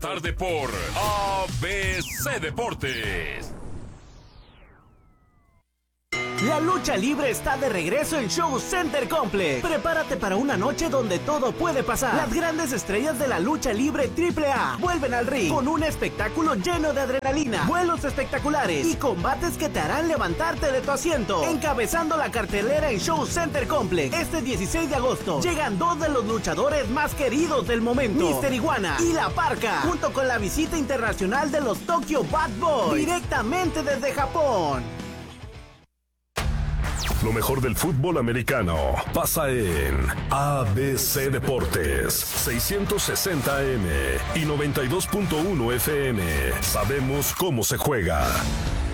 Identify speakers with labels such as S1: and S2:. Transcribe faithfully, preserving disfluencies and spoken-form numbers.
S1: tarde por A B C Deportes.
S2: La lucha libre está de regreso en Show Center Complex. Prepárate para una noche donde todo puede pasar. Las grandes estrellas de la lucha libre triple A vuelven al ring con un espectáculo lleno de adrenalina, vuelos espectaculares y combates que te harán levantarte de tu asiento. Encabezando la cartelera en Show Center Complex este dieciséis de agosto, llegan dos de los luchadores más queridos del momento, Mister Iguana y La Parca, junto con la visita internacional de los Tokyo Bad Boys, directamente desde Japón.
S3: Lo mejor del fútbol americano pasa en A B C Deportes, seiscientos sesenta A M y noventa y dos punto uno F M. Sabemos cómo se juega.